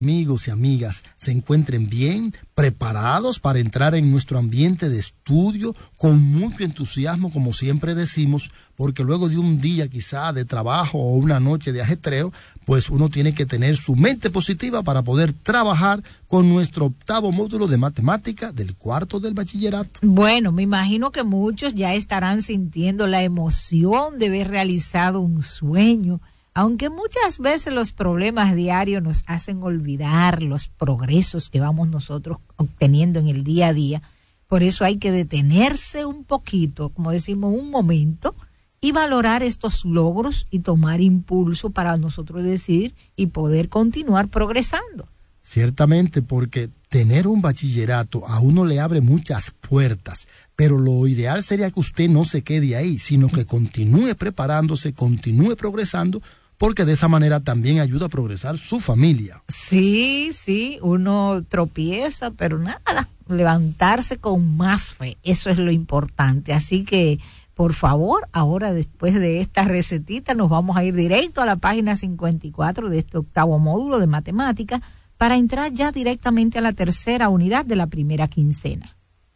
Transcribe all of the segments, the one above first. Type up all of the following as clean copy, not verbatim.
amigos y amigas se encuentren bien, preparados para entrar en nuestro ambiente de estudio con mucho entusiasmo, como siempre decimos, porque luego de un día quizá de trabajo o una noche de ajetreo, pues uno tiene que tener su mente positiva para poder trabajar con nuestro octavo módulo de matemática del cuarto del bachillerato. Bueno, me imagino que muchos ya estarán sintiendo la emoción de haber realizado un sueño, aunque muchas veces los problemas diarios nos hacen olvidar los progresos que vamos nosotros obteniendo en el día a día. Por eso hay que detenerse un poquito, como decimos, un momento, y valorar estos logros y tomar impulso para nosotros decir y poder continuar progresando. Ciertamente, porque tener un bachillerato a uno le abre muchas puertas, pero lo ideal sería que usted no se quede ahí, sino que continúe preparándose, continúe progresando, porque de esa manera también ayuda a progresar su familia. Sí, uno tropieza, pero nada, levantarse con más fe, eso es lo importante. Así que, por favor, ahora después de esta recetita nos vamos a ir directo a la página 54 de este octavo módulo de matemáticas para entrar ya directamente a la tercera unidad de la primera quincena.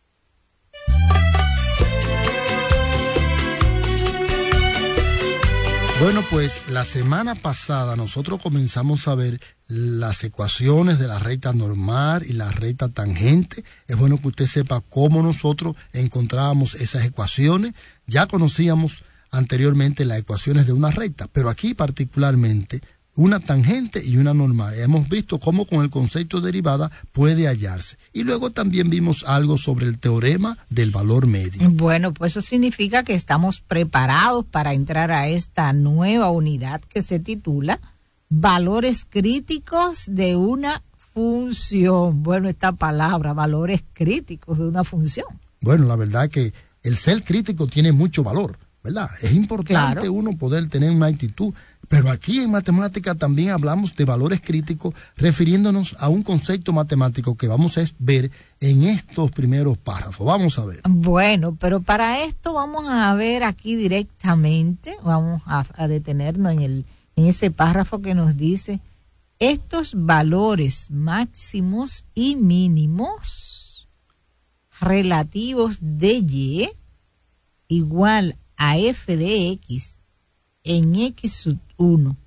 Bueno, pues la semana pasada nosotros comenzamos a ver las ecuaciones de la recta normal y la recta tangente. Es bueno que usted sepa cómo nosotros encontrábamos esas ecuaciones. Ya conocíamos anteriormente las ecuaciones de una recta, pero aquí particularmente una tangente y una normal. Hemos visto cómo con el concepto de derivada puede hallarse. Y luego también vimos algo sobre el teorema del valor medio. Bueno, pues eso significa que estamos preparados para entrar a esta nueva unidad que se titula Valores críticos de una función. Bueno, esta palabra, valores críticos de una función. Bueno, la verdad que el ser crítico tiene mucho valor, ¿verdad? Es importante, claro, uno poder tener una actitud. Pero aquí en matemática también hablamos de valores críticos, refiriéndonos a un concepto matemático que vamos a ver en estos primeros párrafos. Vamos a ver. Bueno, pero para esto vamos a ver aquí directamente, vamos a detenernos en ese párrafo que nos dice: estos valores máximos y mínimos relativos de Y igual a f de X en X sub 1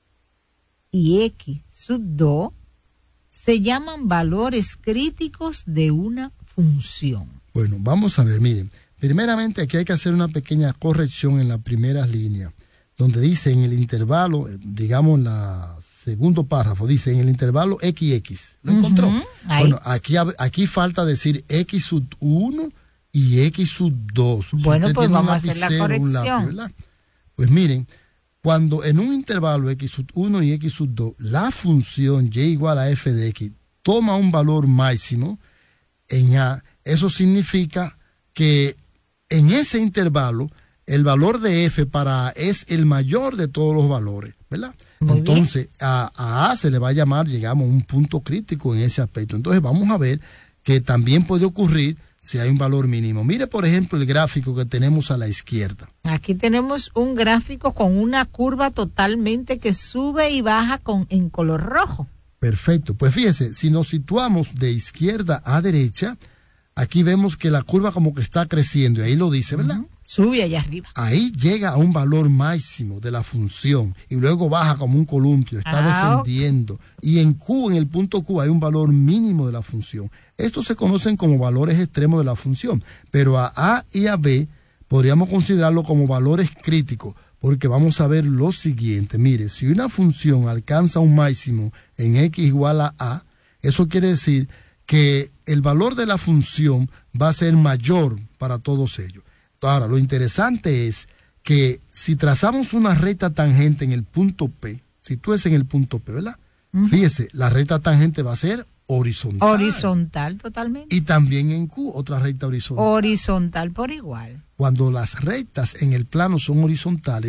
y X sub 2 se llaman valores críticos de una función. Bueno, vamos a ver, miren, primeramente aquí hay que hacer una pequeña corrección en las primeras líneas, donde dice en el intervalo, digamos en la segundo párrafo, dice en el intervalo XX, ¿lo encontró? Bueno, aquí falta decir X sub 1 y X sub 2. Bueno, pues vamos a hacer la corrección. Pues miren, cuando en un intervalo X sub 1 y X sub 2, la función Y igual a f de X toma un valor máximo en A, eso significa que en ese intervalo el valor de f para A es el mayor de todos los valores, ¿verdad? Muy Entonces, a A se le va a llamar, llegamos a un punto crítico en ese aspecto. Entonces, vamos a ver que también puede ocurrir si hay un valor mínimo. Mire, por ejemplo, el gráfico que tenemos a la izquierda. Aquí tenemos un gráfico con una curva totalmente que sube y baja en color rojo. Perfecto. Pues fíjese, si nos situamos de izquierda a derecha, aquí vemos que la curva como que está creciendo, y ahí lo dice, ¿verdad? Sube allá arriba. Ahí llega a un valor máximo de la función y luego baja como un columpio, está descendiendo. Y en Q, en el punto Q, hay un valor mínimo de la función. Estos se conocen como valores extremos de la función, pero a y a B podríamos considerarlo como valores críticos, porque vamos a ver lo siguiente. Mire, si una función alcanza un máximo en X igual a A, eso quiere decir que el valor de la función va a ser mayor para todos ellos. Ahora, lo interesante es que si trazamos una recta tangente en el punto P, si tú es en el punto P, ¿verdad? Fíjese, la recta tangente va a ser horizontal. Horizontal, totalmente. Y también en Q, otra recta horizontal. Horizontal por igual. Cuando las rectas en el plano son horizontales,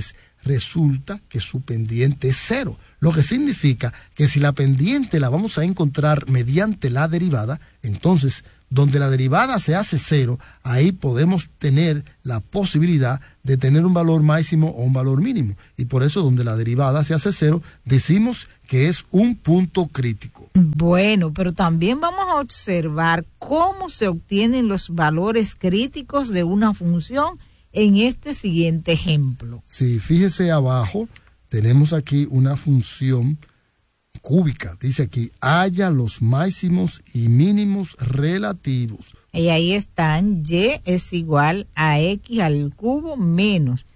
resulta que su pendiente es cero, lo que significa que si la pendiente la vamos a encontrar mediante la derivada, entonces donde la derivada se hace cero, ahí podemos tener la posibilidad de tener un valor máximo o un valor mínimo. Y por eso donde la derivada se hace cero, decimos que es un punto crítico. Bueno, pero también vamos a observar cómo se obtienen los valores críticos de una función en este siguiente ejemplo. Sí, fíjese abajo, tenemos aquí una función cúbica. Dice aquí, halla los máximos y mínimos relativos. Y ahí están, y es igual a x al cubo menos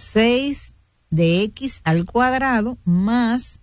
6 de x al cuadrado más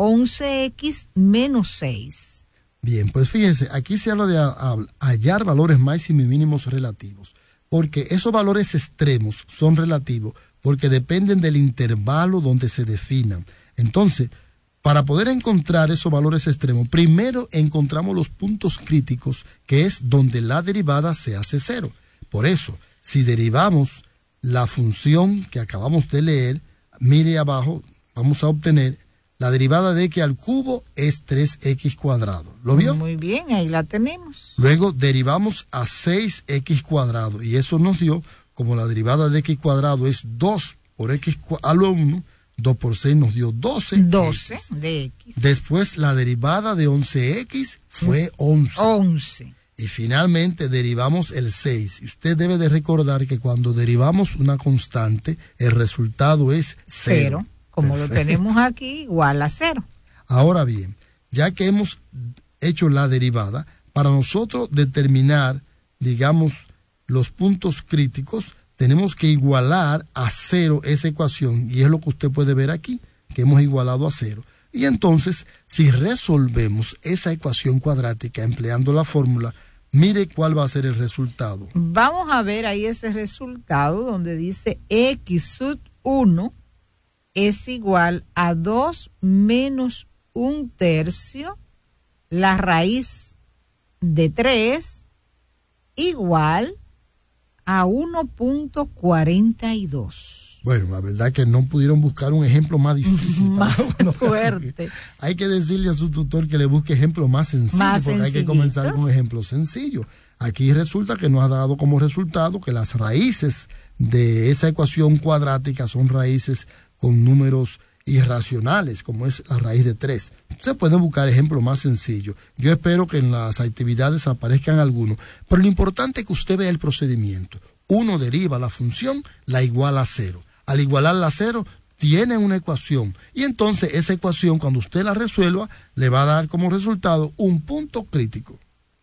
11x menos 6. Bien, pues fíjense, aquí se habla de hallar valores máximos y mínimos relativos, porque esos valores extremos son relativos porque dependen del intervalo donde se definan. Entonces, para poder encontrar esos valores extremos, primero encontramos los puntos críticos, que es donde la derivada se hace cero. Por eso, si derivamos la función que acabamos de leer, mire abajo, vamos a obtener la derivada de x al cubo es 3x cuadrado. ¿Lo vio? Muy bien, ahí la tenemos. Luego derivamos a 6x cuadrado y eso nos dio, como la derivada de x cuadrado es 2 por x al 1, 2 por 6 nos dio 12. 12 de x. Después la derivada de 11x fue 11. 11. Y finalmente derivamos el 6. Y usted debe de recordar que cuando derivamos una constante, el resultado es 0. Como Perfecto. Lo tenemos aquí, igual a 0. Ahora bien, ya que hemos hecho la derivada, para nosotros determinar, digamos, los puntos críticos, tenemos que igualar a 0 esa ecuación, y es lo que usted puede ver aquí, que hemos igualado a 0. Y entonces, si resolvemos esa ecuación cuadrática empleando la fórmula, mire cuál va a ser el resultado. Vamos a ver ahí ese resultado donde dice x sub 1 es igual a 2 menos 1/3 la raíz de 3 igual a 1.42. Bueno, la verdad que no pudieron buscar un ejemplo más difícil. Más fuerte. Hay que decirle a su tutor que le busque ejemplos más sencillos, porque hay que comenzar con ejemplos sencillos. Aquí resulta que nos ha dado como resultado que las raíces de esa ecuación cuadrática son raíces con números irracionales, como es la raíz de 3. Se pueden buscar ejemplos más sencillos. Yo espero que en las actividades aparezcan algunos, pero lo importante es que usted vea el procedimiento. Uno deriva la función, la iguala a 0. Al igualarla a 0, tiene una ecuación. Y entonces esa ecuación, cuando usted la resuelva, le va a dar como resultado un punto crítico.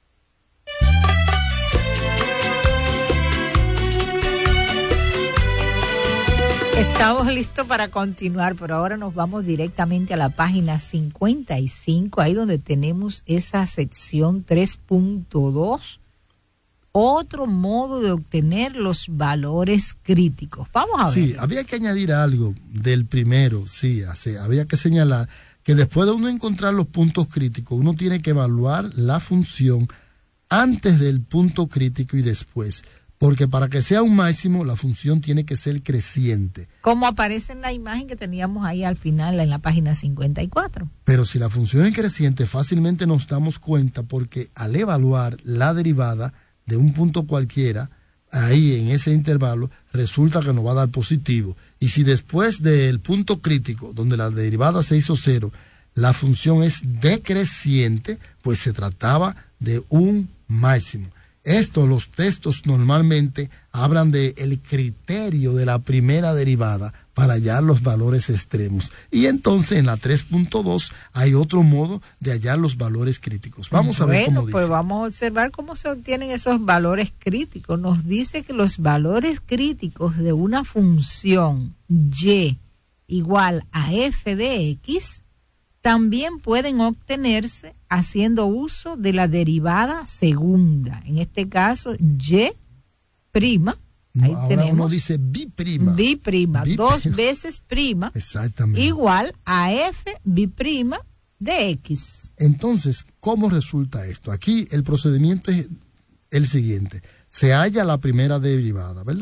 Estamos listos para continuar, pero ahora nos vamos directamente a la página 55, ahí donde tenemos esa sección 3.2, otro modo de obtener los valores críticos. Vamos a ver. Sí, había que añadir algo del primero, sí, había que señalar que después de uno encontrar los puntos críticos, uno tiene que evaluar la función antes del punto crítico y después. Porque para que sea un máximo, la función tiene que ser creciente. Como aparece en la imagen que teníamos ahí al final en la página 54. Pero si la función es creciente, fácilmente nos damos cuenta porque al evaluar la derivada de un punto cualquiera, ahí en ese intervalo, resulta que nos va a dar positivo. Y si después del punto crítico, donde la derivada se hizo 0, la función es decreciente, pues se trataba de un máximo. Los textos normalmente hablan del criterio de la primera derivada para hallar los valores extremos. Y entonces en la 3.2 hay otro modo de hallar los valores críticos. Vamos a ver cómo dice. Pues vamos a observar cómo se obtienen esos valores críticos. Nos dice que los valores críticos de una función y igual a f de x también pueden obtenerse haciendo uso de la derivada segunda. En este caso, y prima. Ahí ahora tenemos. Uno dice biprima. Biprima, 2 veces prima. Exactamente. Igual a f biprima de x. Entonces, ¿cómo resulta esto? Aquí el procedimiento es el siguiente. Se halla la primera derivada, ¿verdad?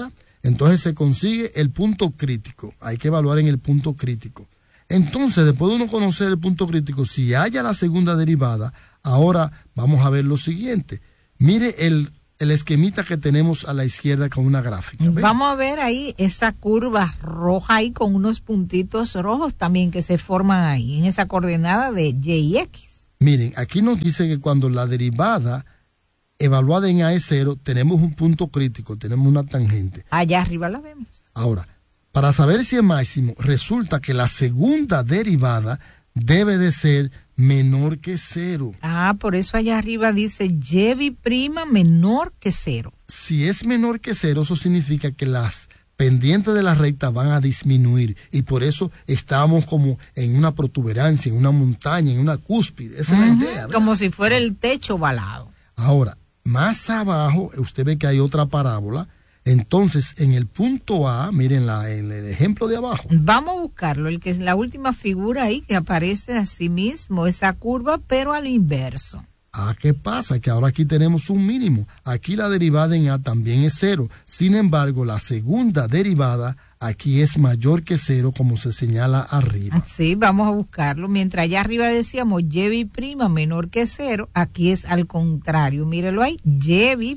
Entonces se consigue el punto crítico. Hay que evaluar en el punto crítico. Entonces, después de uno conocer el punto crítico, si haya la segunda derivada, ahora vamos a ver lo siguiente. Mire el esquemita que tenemos a la izquierda con una gráfica. ¿Ven? Vamos a ver ahí esa curva roja ahí con unos puntitos rojos también que se forman ahí en esa coordenada de Y y X. Miren, aquí nos dice que cuando la derivada evaluada en A es 0, tenemos un punto crítico, tenemos una tangente. Allá arriba la vemos. Ahora, para saber si es máximo, resulta que la segunda derivada debe de ser menor que 0. Por eso allá arriba dice Y' menor que 0. Si es menor que 0, eso significa que las pendientes de la recta van a disminuir y por eso estamos como en una protuberancia, en una montaña, en una cúspide. Esa es la idea, ¿verdad? Como si fuera el techo ovalado. Ahora, más abajo, usted ve que hay otra parábola. Entonces, en el punto A, miren en el ejemplo de abajo. Vamos a buscarlo, el que es la última figura ahí que aparece a sí mismo, esa curva, pero al inverso. ¿Qué pasa? Que ahora aquí tenemos un mínimo. Aquí la derivada en A también es 0. Sin embargo, la segunda derivada aquí es mayor que 0, como se señala arriba. Sí, vamos a buscarlo. Mientras allá arriba decíamos Y' menor que 0, aquí es al contrario. Mírelo ahí, Y'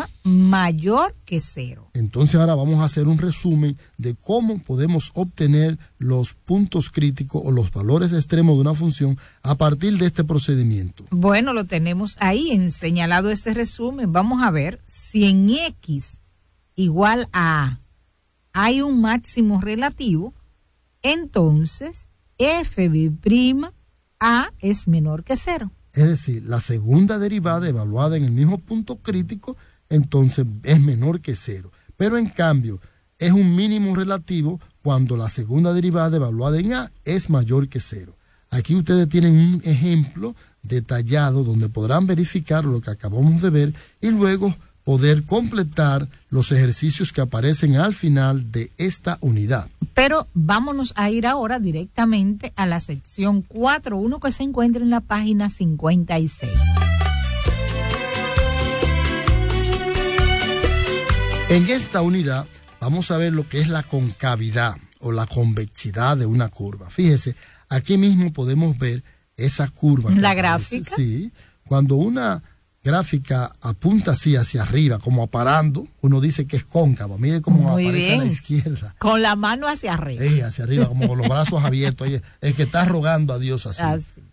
mayor que 0. Entonces ahora vamos a hacer un resumen de cómo podemos obtener los puntos críticos o los valores extremos de una función a partir de este procedimiento. Bueno, lo tenemos ahí señalado ese resumen. Vamos a ver si en X igual a A hay un máximo relativo, entonces f'B' A es menor que 0. Es decir, la segunda derivada evaluada en el mismo punto crítico, entonces es menor que 0. Pero en cambio, es un mínimo relativo cuando la segunda derivada evaluada en A es mayor que 0. Aquí ustedes tienen un ejemplo detallado donde podrán verificar lo que acabamos de ver y luego poder completar los ejercicios que aparecen al final de esta unidad. Pero vámonos a ir ahora directamente a la sección 4.1 que se encuentra en la página 56. En esta unidad vamos a ver lo que es la concavidad o la convexidad de una curva. Fíjese, aquí mismo podemos ver esa curva. ¿La gráfica? Sí, cuando una gráfica apunta así hacia arriba, como aparando, uno dice que es cóncava. Mire cómo muy aparece bien. a la izquierda. Con la mano hacia arriba. Hacia arriba, como con los brazos abiertos. Oye, el que está rogando a Dios así.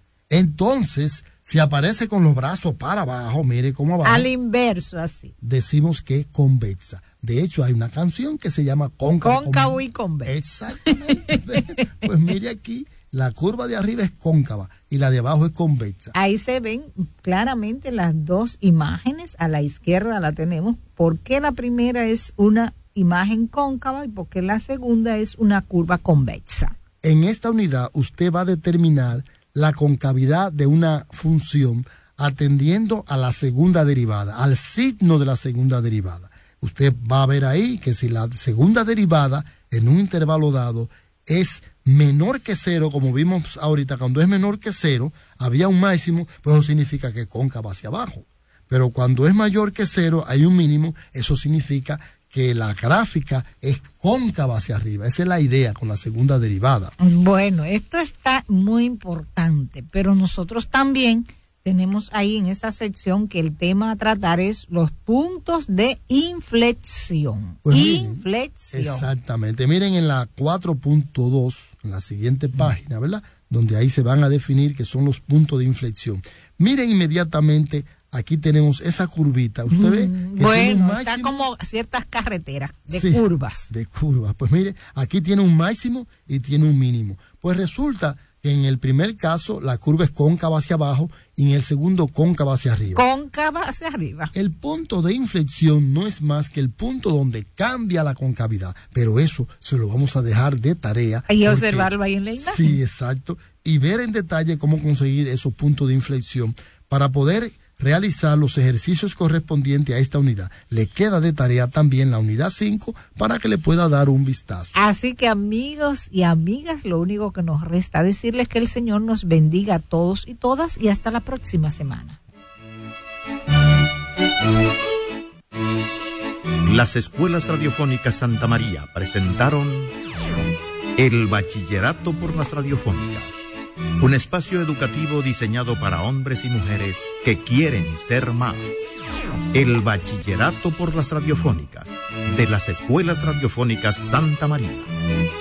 Entonces, si aparece con los brazos para abajo, mire cómo abajo. Al inverso, así. Decimos que es convexa. De hecho, hay una canción que se llama Cóncavo y convexa. Exactamente. Pues mire aquí. La curva de arriba es cóncava y la de abajo es convexa. Ahí se ven claramente las dos imágenes. A la izquierda la tenemos. ¿Por qué la primera es una imagen cóncava y por qué la segunda es una curva convexa? En esta unidad usted va a determinar la concavidad de una función atendiendo a la segunda derivada, al signo de la segunda derivada. Usted va a ver ahí que si la segunda derivada en un intervalo dado es menor que 0, como vimos ahorita, cuando es menor que 0, había un máximo, pues eso significa que es cóncava hacia abajo. Pero cuando es mayor que 0, hay un mínimo, eso significa que la gráfica es cóncava hacia arriba. Esa es la idea con la segunda derivada. Bueno, esto está muy importante, pero nosotros también tenemos ahí en esa sección que el tema a tratar es los puntos de inflexión. Pues inflexión. Miren, exactamente. Miren en la 4.2, en la siguiente página, ¿verdad? Donde ahí se van a definir qué son los puntos de inflexión. Miren inmediatamente, aquí tenemos esa curvita. Usted ve que tiene un máximo, está como ciertas carreteras de curvas. De curvas. Pues mire, aquí tiene un máximo y tiene un mínimo. Pues resulta que en el primer caso la curva es cóncava hacia abajo y en el segundo cóncava hacia arriba. Cóncava hacia arriba. El punto de inflexión no es más que el punto donde cambia la concavidad, pero eso se lo vamos a dejar de tarea. Y observarlo ahí en la imagen. Sí, exacto. Y ver en detalle cómo conseguir esos puntos de inflexión para poder realizar los ejercicios correspondientes a esta unidad. Le queda de tarea también la unidad 5 para que le pueda dar un vistazo. Así que amigos y amigas, lo único que nos resta decirles que el Señor nos bendiga a todos y todas y hasta la próxima semana. Las Escuelas Radiofónicas Santa María presentaron El Bachillerato por las Radiofónicas, un espacio educativo diseñado para hombres y mujeres que quieren ser más. El Bachillerato por las Radiofónicas de las Escuelas Radiofónicas Santa María.